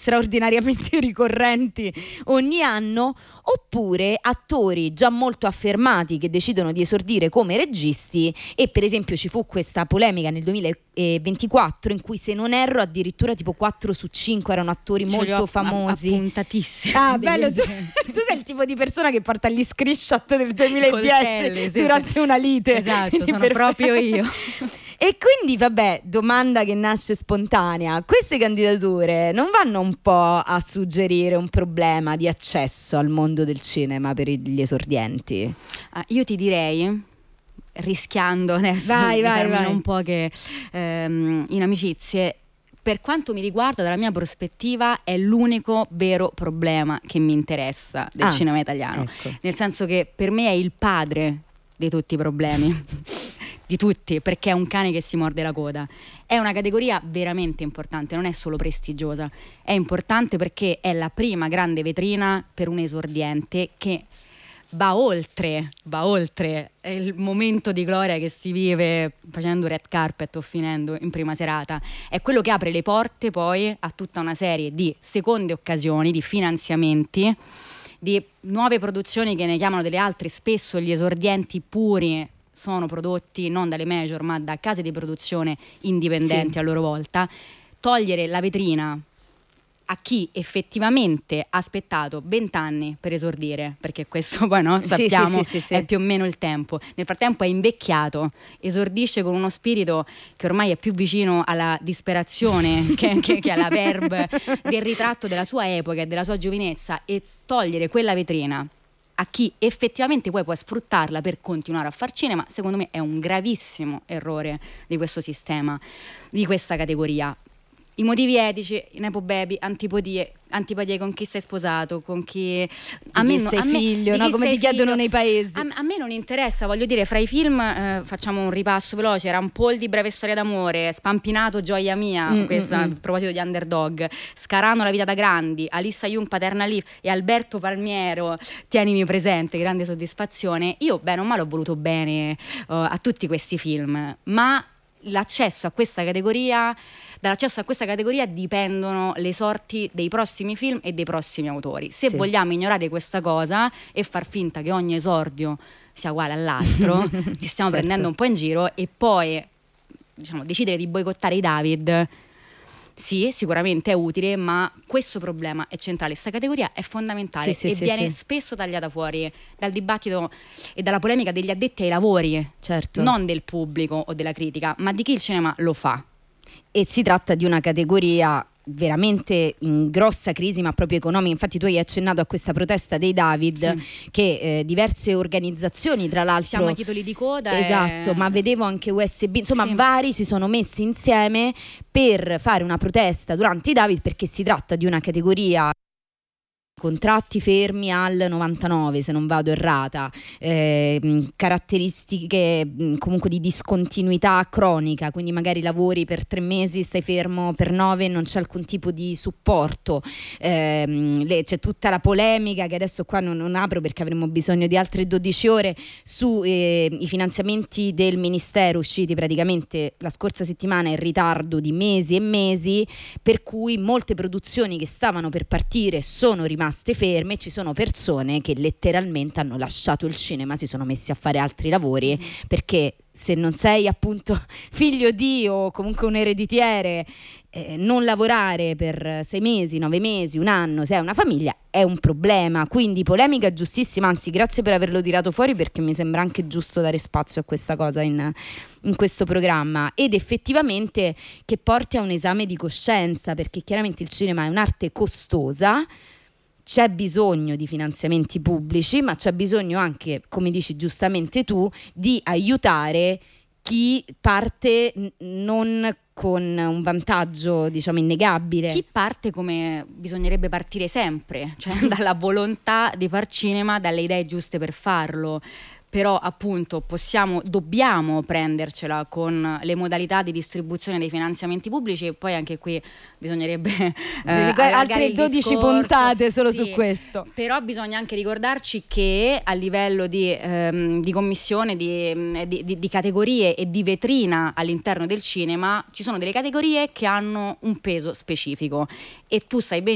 straordinariamente ricorrenti ogni anno, oppure attori già molto affermati che decidono di esordire come registi. E per esempio ci fu questa polemica nel 2024 in cui, se non erro, addirittura tipo 4 su 5 erano attori molto famosi, appuntatissimi. Bello, tu sei il tipo di persona che porta gli screenshot del 2010 durante una lite. Esatto, sono proprio io. E quindi vabbè, domanda che nasce spontanea: queste candidature non vanno un po' a suggerire un problema di accesso al mondo del cinema per gli esordienti? Io ti direi, rischiando adesso vai. un po' che in amicizie, per quanto mi riguarda, dalla mia prospettiva, è l'unico vero problema che mi interessa del cinema italiano. Ecco. Nel senso che per me è il padre di tutti i problemi. Di tutti, perché è un cane che si morde la coda. È una categoria veramente importante, non è solo prestigiosa, è importante perché è la prima grande vetrina per un esordiente che va oltre il momento di gloria che si vive facendo red carpet o finendo in prima serata. È quello che apre le porte poi a tutta una serie di seconde occasioni, di finanziamenti, di nuove produzioni che ne chiamano delle altre. Spesso gli esordienti puri sono prodotti non dalle major ma da case di produzione indipendenti, a loro volta. Togliere la vetrina a chi effettivamente ha aspettato 20 anni per esordire, perché questo poi sappiamo è più o meno il tempo. Nel frattempo è invecchiato, esordisce con uno spirito che ormai è più vicino alla disperazione che alla verve del ritratto della sua epoca e della sua giovinezza, e togliere quella vetrina a chi effettivamente poi può sfruttarla per continuare a far cinema, secondo me è un gravissimo errore di questo sistema, di questa categoria. I motivi etici, nepo baby, antipatie con chi sei sposato, con chi sei figlio, come ti chiedono nei paesi. A me non interessa, voglio dire, fra i film facciamo un ripasso veloce: Rampol di Breve storia d'amore, Spampinato Gioia mia, questa, a proposito di Underdog, Scarano La vita da grandi, Alissa Jung Paterna Live e Alberto Palmiero Tienimi presente, grande soddisfazione. Io bene o male ho voluto bene a tutti questi film, ma dall'accesso a questa categoria dipendono le sorti dei prossimi film e dei prossimi autori. Se vogliamo ignorare questa cosa e far finta che ogni esordio sia uguale all'altro, ci stiamo prendendo un po' in giro. E poi decidere di boicottare i David, sì, sicuramente è utile, ma questo problema è centrale, questa categoria è fondamentale e viene spesso tagliata fuori dal dibattito e dalla polemica degli addetti ai lavori, non del pubblico o della critica, ma di chi il cinema lo fa. E si tratta di una categoria veramente in grossa crisi, ma proprio economica. Infatti tu hai accennato a questa protesta dei David, che diverse organizzazioni, tra l'altro, siamo ai titoli di coda, ma vedevo anche USB, insomma vari si sono messi insieme per fare una protesta durante i David, perché si tratta di una categoria contratti fermi al 99, se non vado errata, caratteristiche comunque di discontinuità cronica, quindi magari lavori per 3 mesi, stai fermo per 9 e non c'è alcun tipo di supporto. C'è tutta la polemica che adesso qua non apro perché avremmo bisogno di altre 12 ore su i finanziamenti del ministero usciti praticamente la scorsa settimana in ritardo di mesi e mesi, per cui molte produzioni che stavano per partire sono rimaste ferme. Ci sono persone che letteralmente hanno lasciato il cinema, si sono messi a fare altri lavori, perché se non sei appunto figlio di o comunque un ereditiere, non lavorare per 6 mesi, 9 mesi, un anno, se hai una famiglia, è un problema. Quindi polemica giustissima, anzi grazie per averlo tirato fuori, perché mi sembra anche giusto dare spazio a questa cosa in questo programma, ed effettivamente che porti a un esame di coscienza, perché chiaramente il cinema è un'arte costosa, c'è bisogno di finanziamenti pubblici, ma c'è bisogno anche, come dici giustamente tu, di aiutare chi parte non con un vantaggio, diciamo, innegabile. Chi parte come bisognerebbe partire sempre, cioè dalla volontà di far cinema, dalle idee giuste per farlo. Però appunto dobbiamo prendercela con le modalità di distribuzione dei finanziamenti pubblici, e poi anche qui bisognerebbe altre 12 puntate solo su questo. Però bisogna anche ricordarci che a livello di commissione, di categorie e di vetrina all'interno del cinema ci sono delle categorie che hanno un peso specifico, e tu sai bene